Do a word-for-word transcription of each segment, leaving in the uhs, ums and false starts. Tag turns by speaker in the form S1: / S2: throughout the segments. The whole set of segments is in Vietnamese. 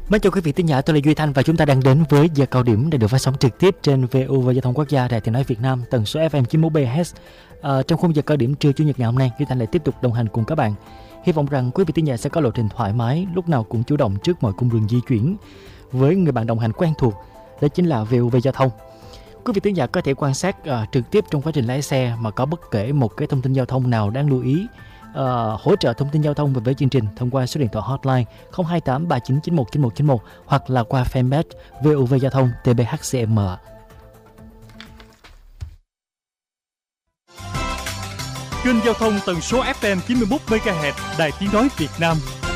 S1: Mến chào quý vị thính giả, tôi là Duy Thanh và chúng ta đang đến với giờ cao điểm để được phát sóng trực tiếp trên vê o vê Giao thông Quốc gia, Đài Tiếng nói Việt Nam, tần số ép em chín mươi mốt mê ga héc. À, trong khung giờ cao điểm trưa chủ nhật ngày hôm nay, Duy Thanh lại tiếp tục đồng hành cùng các bạn. Hy vọng rằng quý vị thính giả sẽ có lộ trình thoải mái, lúc nào cũng chủ động trước mọi cung đường di chuyển với người bạn đồng hành quen thuộc, đó chính là vê o vê Giao thông. Quý vị thính giả có thể quan sát uh, trực tiếp trong quá trình lái xe mà có bất kể một cái thông tin giao thông nào đáng lưu ý, uh, hỗ trợ thông tin giao thông về với chương trình thông qua số điện thoại hotline không hai tám ba chín chín một chín một chín một hoặc là qua fanpage vê o vê Giao thông tê bê hát xê em.
S2: Kênh giao thông tần số ép em chín mươi mốt mê ga héc Đài Tiếng nói Việt Nam.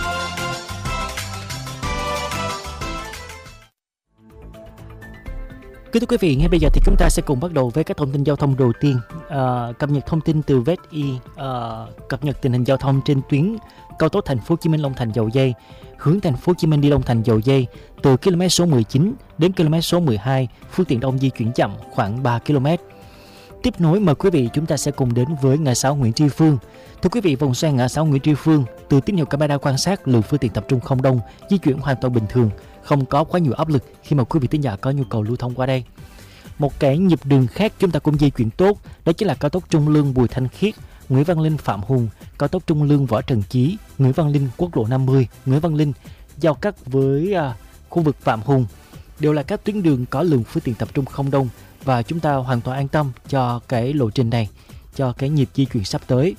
S1: Kính thưa quý vị, ngay bây giờ thì chúng ta sẽ cùng bắt đầu với các thông tin giao thông đầu tiên. À, cập nhật thông tin từ vê e tê i, à, cập nhật tình hình giao thông trên tuyến cao tốc Thành phố Hồ Chí Minh Long Thành Dầu Giây, hướng Thành phố Hồ Chí Minh đi Long Thành Dầu Giây từ km số mười chín đến km số mười hai, phương tiện đông di chuyển chậm khoảng ba ki lô mét. Tiếp nối mời quý vị chúng ta sẽ cùng đến với ngã sáu Nguyễn Tri Phương. Thưa quý vị, vòng xoay ngã sáu Nguyễn Tri Phương, từ tín hiệu camera quan sát, lượng phương tiện tập trung không đông, di chuyển hoàn toàn bình thường, không có quá nhiều áp lực khi mà quý vị thính giả có nhu cầu lưu thông qua đây. Một cái nhịp đường khác chúng ta cũng di chuyển tốt, đó chính là cao tốc Trung Lương Bùi Thanh Khiết, Nguyễn Văn Linh Phạm Hùng, cao tốc Trung Lương Võ Trần Chí, Nguyễn Văn Linh Quốc lộ năm mươi, Nguyễn Văn Linh giao cắt với uh, khu vực Phạm Hùng, đều là các tuyến đường có lượng phương tiện tập trung không đông và chúng ta hoàn toàn an tâm cho cái lộ trình này, cho cái nhịp di chuyển sắp tới.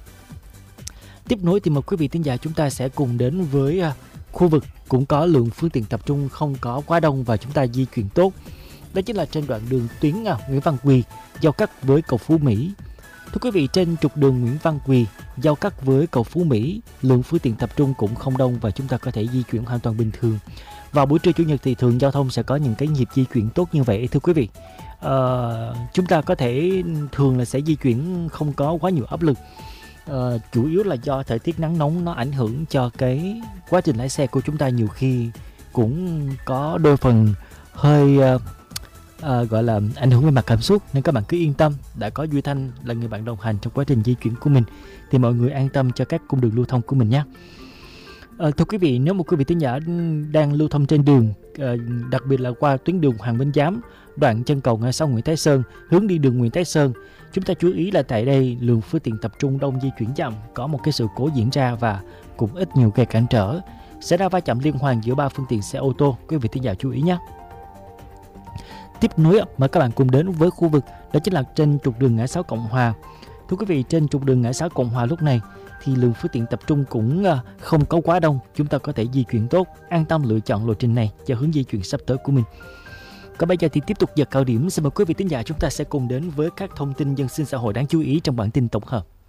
S1: Tiếp nối thì mời quý vị thính giả chúng ta sẽ cùng đến với uh, khu vực cũng có lượng phương tiện tập trung không có quá đông và chúng ta di chuyển tốt. Đó chính là trên đoạn đường tuyến uh, Nguyễn Văn Quỳ giao cắt với cầu Phú Mỹ. Thưa quý vị, trên trục đường Nguyễn Văn Quỳ giao cắt với cầu Phú Mỹ, lượng phương tiện tập trung cũng không đông và chúng ta có thể di chuyển hoàn toàn bình thường. Vào buổi trưa chủ nhật thì thường giao thông sẽ có những cái nhịp di chuyển tốt như vậy. Thưa quý vị, uh, chúng ta có thể thường là sẽ di chuyển không có quá nhiều áp lực. Uh, chủ yếu là do thời tiết nắng nóng nó ảnh hưởng cho cái quá trình lái xe của chúng ta, nhiều khi cũng có đôi phần hơi uh, uh, gọi là ảnh hưởng về mặt cảm xúc, nên các bạn cứ yên tâm, đã có Duy Thanh là người bạn đồng hành trong quá trình di chuyển của mình thì mọi người an tâm cho các cung đường lưu thông của mình nhé. Uh, thưa quý vị, nếu một quý vị thính giả đang lưu thông trên đường, uh, đặc biệt là qua tuyến đường Hoàng Minh Giám, đoạn chân cầu ngã sáu Nguyễn Thái Sơn hướng đi đường Nguyễn Thái Sơn, chúng ta chú ý là tại đây lượng phương tiện tập trung đông, di chuyển chậm, có một cái sự cố diễn ra và cũng ít nhiều gây cản trở, xảy ra va chạm liên hoàn giữa ba phương tiện xe ô tô. Quý vị thính giả chú ý nhé. Tiếp nối mời các bạn cùng đến với khu vực đó chính là trên trục đường ngã sáu Cộng Hòa. Thưa quý vị, trên trục đường ngã sáu Cộng Hòa lúc này thì lượng phương tiện tập trung cũng không có quá đông, chúng ta có thể di chuyển tốt, an tâm lựa chọn lộ trình này cho hướng di chuyển sắp tới của mình. Còn bây giờ thì tiếp tục giờ cao điểm, xin mời quý vị thính giả chúng ta sẽ cùng đến với các thông tin dân sinh xã hội đáng chú ý trong bản tin tổng hợp.